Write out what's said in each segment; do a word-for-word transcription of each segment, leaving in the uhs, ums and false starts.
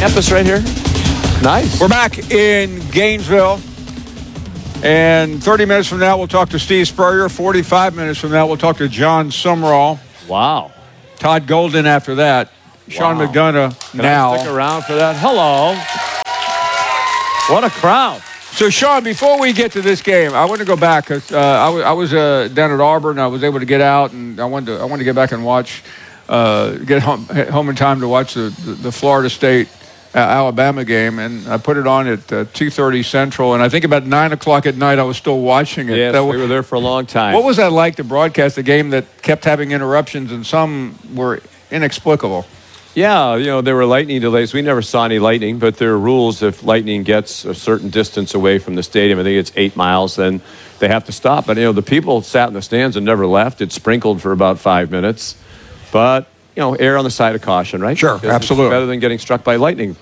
campus right here. Nice. We're back in Gainesville. And thirty minutes from now, we'll talk to Steve Spurrier. forty-five minutes from now, we'll talk to John Sumrall. Wow. Todd Golden after that. Sean Wow. McDonough Can now. I stick around for that? Hello. What a crowd. So, Sean, before we get to this game, I want to go back. Cause, uh, I, w- I was uh, down at Auburn. I was able to get out, and I wanted to, I wanted to get back and watch, uh, get home, home in time to watch the, the, the Florida State uh, Alabama game. And I put it on at uh, two thirty Central. And I think about nine o'clock at night, I was still watching it. Yes, that we were there for a long time. What was that like to broadcast a game that kept having interruptions, and some were inexplicable? Yeah, you know, there were lightning delays. We never saw any lightning, but there are rules. If lightning gets a certain distance away from the stadium, I think it's eight miles, then they have to stop. But, you know, the people sat in the stands and never left. It sprinkled for about five minutes. But, you know, err on the side of caution, right? Sure, Because absolutely. it's better than getting struck by lightning.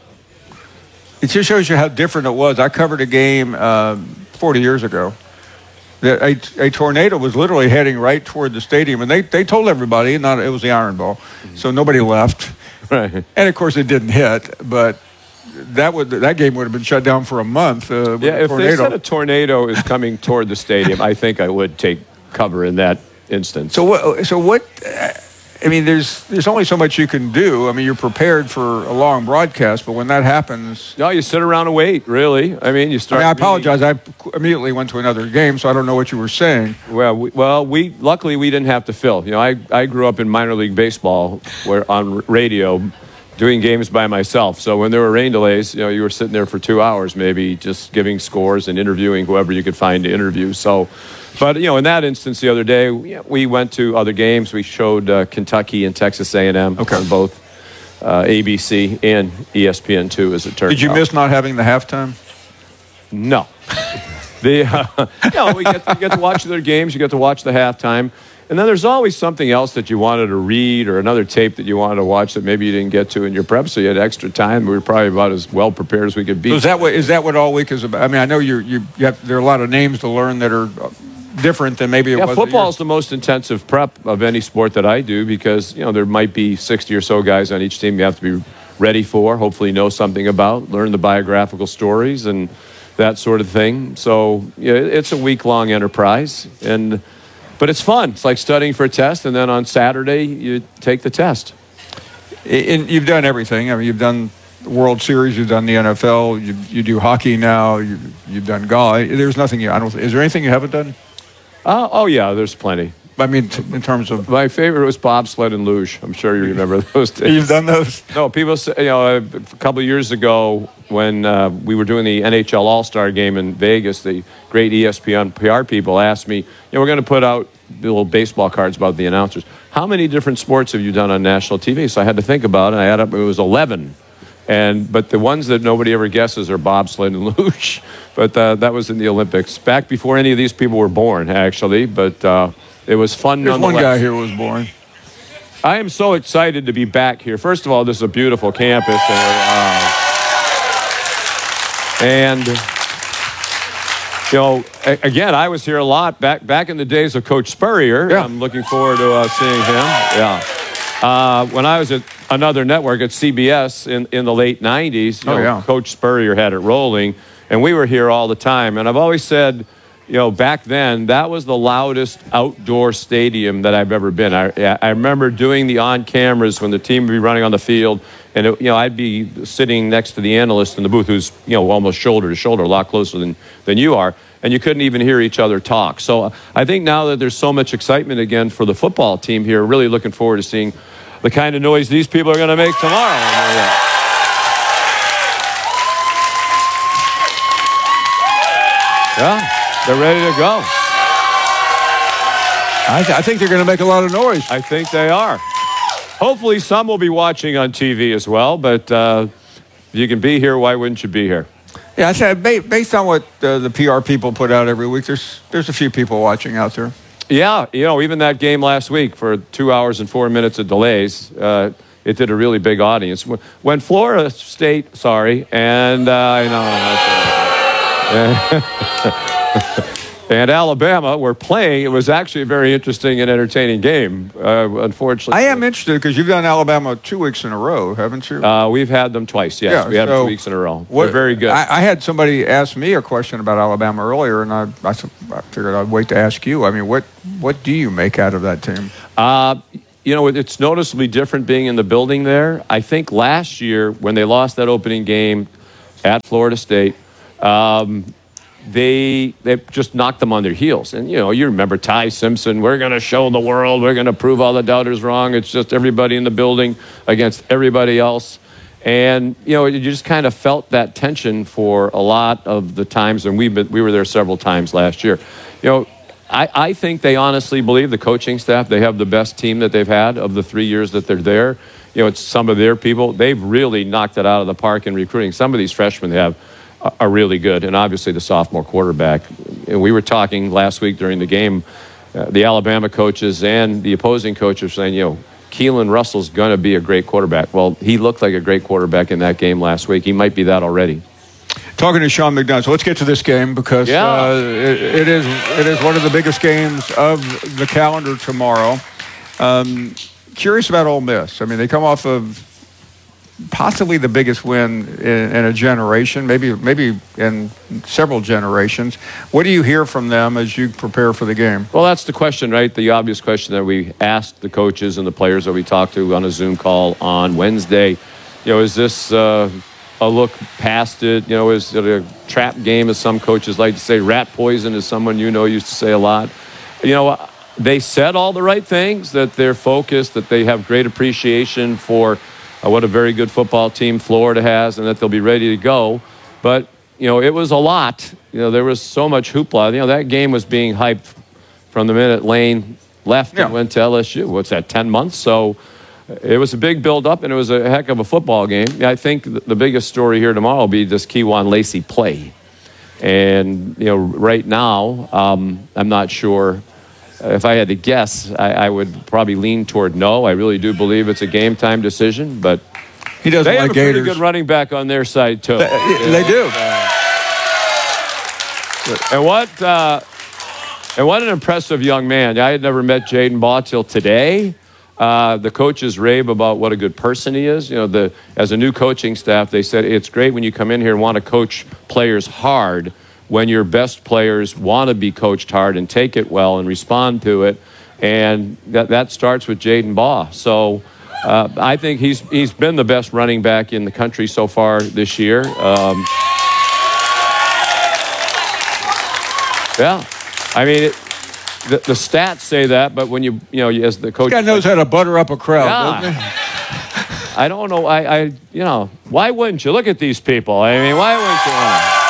It just shows you how different it was. I covered a game um, forty years ago. that A, a tornado was literally heading right toward the stadium, and they, they told everybody, not it was the Iron Bowl, mm-hmm. so nobody left. Right. And of course, it didn't hit, but that would that game would have been shut down for a month. Uh, with Yeah, a if tornado. they said a tornado is coming toward the stadium, I think I would take cover in that instance. So what? So what? uh, I mean, there's there's only so much you can do. I mean, you're prepared for a long broadcast, but when that happens, No, you sit around and wait, really. I mean, you I start... mean, I reading- apologize. I immediately went to another game, so I don't know what you were saying. Well, we, well, we luckily we didn't have to fill. You know, I, I grew up in minor league baseball, where on radio, doing games by myself. So when there were rain delays, you know, you were sitting there for two hours, maybe just giving scores and interviewing whoever you could find to interview. So, but you know, in that instance, the other day, we, we went to other games. We showed uh, Kentucky and Texas A and M Okay. on both uh, A B C and E S P N two, as it turned out. Did you miss not having the halftime? No. the uh, no, we get to, get to watch their games. You get to watch the halftime. And then there's always something else that you wanted to read or another tape that you wanted to watch that maybe you didn't get to in your prep, so you had extra time. We were probably about as well prepared as we could be. So is that what is that what all week is about? I mean, I know you're, you you have there are a lot of names to learn that are different than maybe it yeah, was. football is the most intensive prep of any sport that I do because, you know, there might be sixty or so guys on each team you have to be ready for, hopefully know something about, learn the biographical stories and that sort of thing. So yeah, it's a week-long enterprise, and but it's fun. It's like studying for a test, and then on Saturday you take the test. And you've done everything. I mean, you've done the World Series, you've done the N F L, you you do hockey now, you you've done golf. There's nothing you I don't. Is there anything you haven't done? Uh, oh yeah, there's plenty. I mean, t- in terms of My favorite was bobsled and luge. I'm sure you remember those days. you've done those. No, people say, you know, a couple of years ago when uh, we were doing the N H L All-Star game in Vegas, the great E S P N P R people asked me, you know, we're going to put out little baseball cards about the announcers. How many different sports have you done on national T V? So I had to think about it, and I added up, it was eleven. And But the ones that nobody ever guesses are bobsled and luge. But uh, that was in the Olympics. Back before any of these people were born, actually. But uh, it was fun There's one nonetheless. guy here who was born. I am so excited to be back here. First of all, this is a beautiful campus. And, uh, and you know, a- again, I was here a lot back back in the days of Coach Spurrier. Yeah. I'm looking forward to uh, seeing him. Yeah. Uh, when I was at another network at C B S in, in the late nineties, you Oh, know, yeah. Coach Spurrier had it rolling, and we were here all the time. And I've always said, you know, back then, that was the loudest outdoor stadium that I've ever been. I, I remember doing the on-cameras when the team would be running on the field, and, it, you know, I'd be sitting next to the analyst in the booth who's, you know, almost shoulder to shoulder, a lot closer than, than you are, and you couldn't even hear each other talk. So I think now that there's so much excitement again for the football team here, really looking forward to seeing the kind of noise these people are going to make tomorrow. Yeah. They're ready to go. I, th- I think they're going to make a lot of noise. I think they are. Hopefully some will be watching on T V as well, but uh, if you can be here, why wouldn't you be here? Yeah, I said ba- based on what uh, the P R people put out every week, there's there's a few people watching out there. Yeah, you know, even that game last week for two hours and four minutes of delays, uh, it did a really big audience. When Florida State, sorry, and uh, I know. That's, uh, And Alabama were playing. It was actually a very interesting and entertaining game, uh, unfortunately. I am interested because you've done Alabama two weeks in a row, haven't you? Uh, we've had them twice, yes. Yeah, we had so them two weeks in a row. What, They're very good. I, I had somebody ask me a question about Alabama earlier, and I, I, I figured I'd wait to ask you. I mean, what, what do you make out of that team? Uh, you know, it's noticeably different being in the building there. I think last year when they lost that opening game at Florida State, um, they they just knocked them on their heels. And, you know, you remember Ty Simpson, we're going to show the world, we're going to prove all the doubters wrong. It's just everybody in the building against everybody else. And, you know, you just kind of felt that tension for a lot of the times, and we've been, we were there several times last year. You know, I, I think they honestly believe, the coaching staff, they have the best team that they've had of the three years that they're there. You know, it's some of their people. They've really knocked it out of the park in recruiting. Some of these freshmen they have are really good, and obviously the sophomore quarterback. And we were talking last week during the game, uh, the Alabama coaches and the opposing coaches saying, you know, Keelan Russell's going to be a great quarterback. Well, he looked like a great quarterback in that game last week. He might be that already. Talking to Sean McDonough, so let's get to this game because yeah. uh, it, it is it is one of the biggest games of the calendar tomorrow. Um, curious about Ole Miss. I mean, they come off of possibly the biggest win in, in a generation, maybe maybe in several generations. What do you hear from them as you prepare for the game? Well, that's the question, right? The obvious question that we asked the coaches and the players that we talked to on a Zoom call on Wednesday. You know, is this uh, a look past it? You know, is it a trap game, as some coaches like to say? Rat poison, as someone you know used to say a lot. You know, they said all the right things, that they're focused, that they have great appreciation for Uh, what a very good football team Florida has, and that they'll be ready to go. But, you know, it was a lot. You know, there was so much hoopla. You know, that game was being hyped from the minute Lane left yeah. and went to L S U. What's that, ten months? So it was a big build-up, and it was a heck of a football game. I think the biggest story here tomorrow will be, does Kewan Lacey play? And, you know, right now, um, I'm not sure. If I had to guess, I, I would probably lean toward no. I really do believe it's a game time decision, but he doesn't they like have a pretty Gators. good running back on their side too. They, they do. And what uh, and what an impressive young man. I had never met Jaden Baugh till today. Uh, the coaches rave about what a good person he is. You know, the as a new coaching staff, they said it's great when you come in here and want to coach players hard, when your best players want to be coached hard and take it well and respond to it. And that, that starts with Jaden Baugh. So uh, I think he's he's been the best running back in the country so far this year. Um, yeah. I mean, it, the, the stats say that, but when you, you know, as the coach... This guy knows how to butter up a crowd, yeah. doesn't he? I don't know. I, I, you know, why wouldn't you? Look at these people. I mean, why wouldn't you want to?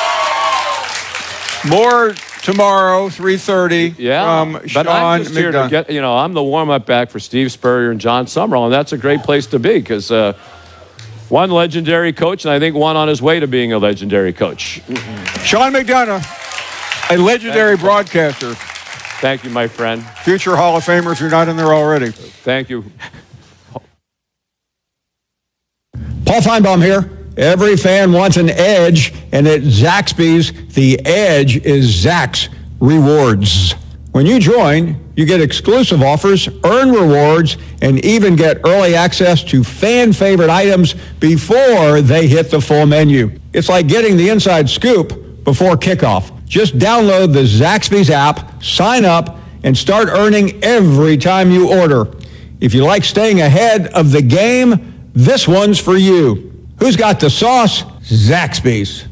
More tomorrow, three thirty. Yeah, from but Sean I'm just here to McDonough. get, you know, I'm the warm-up back for Steve Spurrier and John Summerall, and that's a great place to be because uh, one legendary coach, and I think one on his way to being a legendary coach. Sean McDonough, a legendary broadcaster. Thank you, my friend. Future Hall of Famer if you're not in there already. Thank you. Paul Feinbaum here. Every fan wants an edge, and at Zaxby's, the edge is Zax Rewards. When you join, you get exclusive offers, earn rewards, and even get early access to fan-favorite items before they hit the full menu. It's like getting the inside scoop before kickoff. Just download the Zaxby's app, sign up, and start earning every time you order. If you like staying ahead of the game, this one's for you. Who's got the sauce? Zaxby's.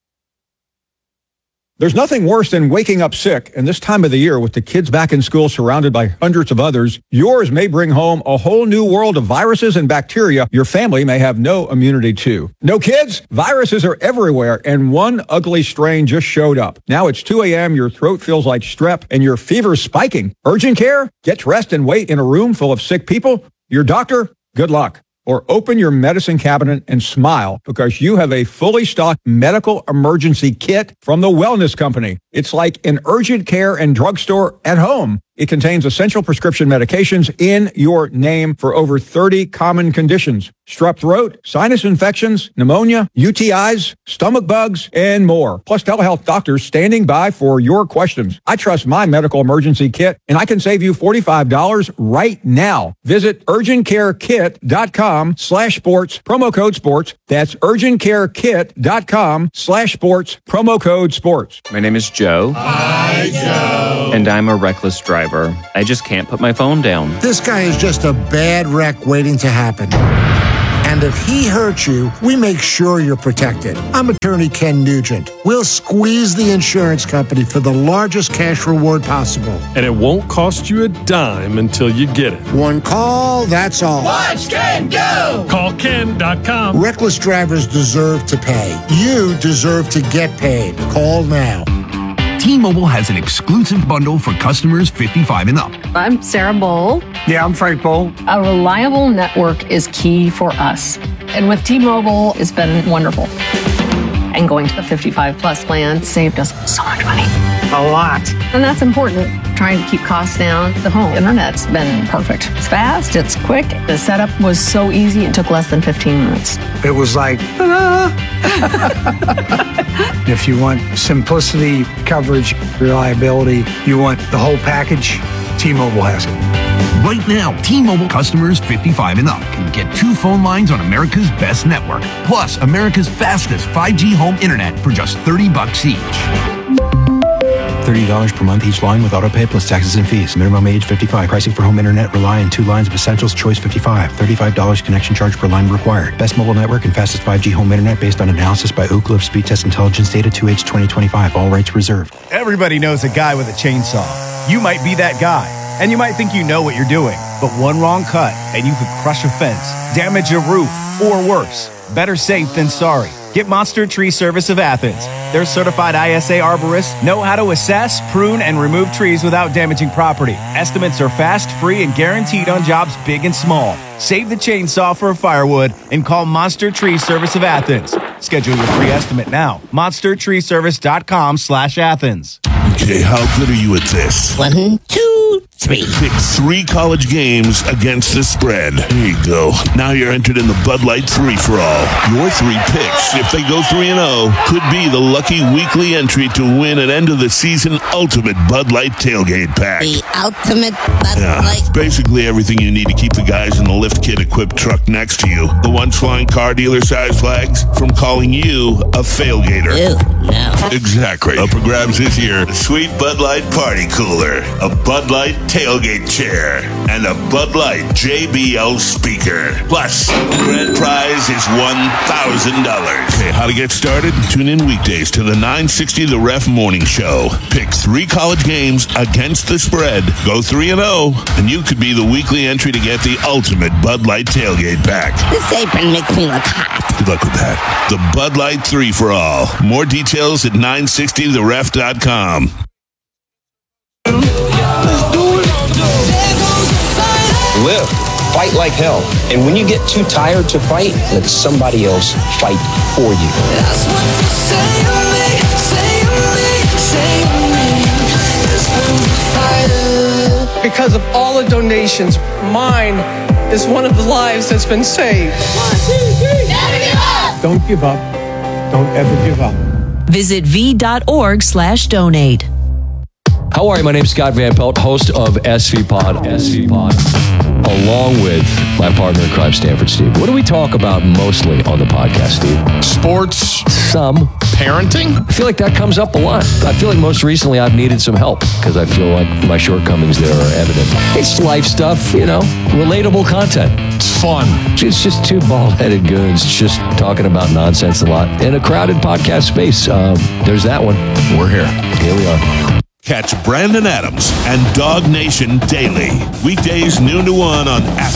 There's nothing worse than waking up sick, and this time of the year with the kids back in school surrounded by hundreds of others, yours may bring home a whole new world of viruses and bacteria your family may have no immunity to. No kids? Viruses are everywhere, and one ugly strain just showed up. Now it's two a.m., your throat feels like strep, and your fever's spiking. Urgent care? Get dressed and wait in a room full of sick people? Your doctor? Good luck. Or open your medicine cabinet and smile because you have a fully stocked medical emergency kit from the Wellness Company. It's like an urgent care and drugstore at home. It contains essential prescription medications in your name for over thirty common conditions. Strep throat, sinus infections, pneumonia, U T Is, stomach bugs, and more. Plus telehealth doctors standing by for your questions. I trust my medical emergency kit, and I can save you forty-five dollars right now. Visit urgentcarekit.com slash sports, promo code sports. That's urgentcarekit.com slash sports, promo code sports. My name is Joe. Hi, Joe. And I'm a reckless driver. I just can't put my phone down. This guy is just a bad wreck waiting to happen. And if he hurts you, we make sure you're protected. I'm attorney Ken Nugent. We'll squeeze the insurance company for the largest cash reward possible. And it won't cost you a dime until you get it. One call, that's all. Watch Ken go! Call Ken dot com. Reckless drivers deserve to pay. You deserve to get paid. Call now. T-Mobile has an exclusive bundle for customers fifty-five and up. I'm Sarah Bowl. Yeah, I'm Frank Bowl. A reliable network is key for us. And with T-Mobile, it's been wonderful. And going to the fifty-five plus plan saved us so much money. A lot. And that's important. Trying to keep costs down. The home internet's been perfect. It's fast, it's quick. The setup was so easy, it took less than fifteen minutes. It was like, ah. If you want simplicity, coverage, reliability, you want the whole package, T-Mobile has it. Right now, T-Mobile customers fifty-five and up can get two phone lines on America's best network, plus America's fastest five G home internet for just thirty bucks each. thirty dollars per month each line with autopay plus taxes and fees. Minimum age fifty-five. Pricing for home internet rely on two lines of Essentials Choice fifty-five. thirty-five dollars connection charge per line required. Best mobile network and fastest five G home internet based on analysis by Oak Cliff Speed Test Intelligence Data two H twenty twenty-five. All rights reserved. Everybody knows a guy with a chainsaw. You might be that guy, and you might think you know what you're doing, but one wrong cut and you could crush a fence, damage a roof, or worse. Better safe than sorry. Get Monster Tree Service of Athens. Their certified I S A arborists know how to assess, prune, and remove trees without damaging property. Estimates are fast, free, and guaranteed on jobs big and small. Save the chainsaw for firewood and call Monster Tree Service of Athens. Schedule your free estimate now. monster tree service dot com slash Athens. Okay, how good are you at this? One, two, three. Pick three college games against the spread. There you go. Now you're entered in the Bud Light three for all. Your three picks, if they go three and oh, could be the lucky weekly entry to win an end-of-the-season ultimate Bud Light tailgate pack. The ultimate Bud yeah, Light. Basically everything you need to keep the guys in the lift kit equipped truck next to you. The ones flying car dealer size flags from calling you a failgater. Ew, no. Exactly. Up for grabs this year, a sweet Bud Light party cooler, a Bud Light tailgate chair, and a Bud Light J B L speaker. Plus, the grand prize is one thousand dollars. Okay, how to get started? Tune in weekdays to the nine sixty The Ref Morning Show. Pick three college games against the spread. Go three and oh, and you could be the weekly entry to get the ultimate Bud Light tailgate pack. This apron makes me look hot. Good luck with that. The Bud Light three for all. More details at nine sixty the ref dot com. Live. Fight like hell. And when you get too tired to fight, let somebody else fight for you. That's what you say to me, say to me, say to me. Because of all the donations, mine is one of the lives that's been saved. One, two, three. Never give up. Don't give up. Don't ever give up. Visit v.org slash donate. How are you? My name is Scott Van Pelt, host of S V Pod, S V Pod, along with my partner in crime, Stanford Steve. What do we talk about mostly on the podcast, Steve? Sports. Some. Parenting? I feel like that comes up a lot. I feel like most recently I've needed some help because I feel like my shortcomings there are evident. It's life stuff, you know, relatable content. It's fun. It's just two bald-headed goons just talking about nonsense a lot in a crowded podcast space. Um, there's that one. We're here. Here we are. Catch Brandon Adams and Dog Nation daily. Weekdays noon to one on Athens